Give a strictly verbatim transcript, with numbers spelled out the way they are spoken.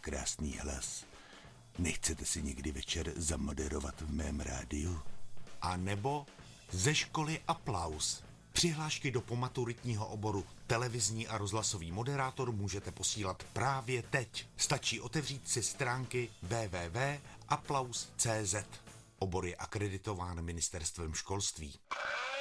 krásný hlas. Nechcete si někdy večer zamoderovat v mém rádiu? A nebo ze školy Aplaus. Přihlášky do pomaturitního oboru televizní a rozhlasový moderátor můžete posílat právě teď. Stačí otevřít si stránky w w w tečka aplaus tečka c z. Obor je akreditován ministerstvem školství.